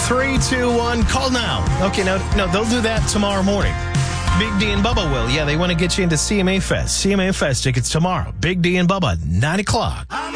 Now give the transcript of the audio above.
321, call now. Okay, no, they'll do that tomorrow morning. Big D and Bubba will. Yeah, they want to get you into CMA Fest. CMA Fest tickets tomorrow. Big D and Bubba, 9 o'clock.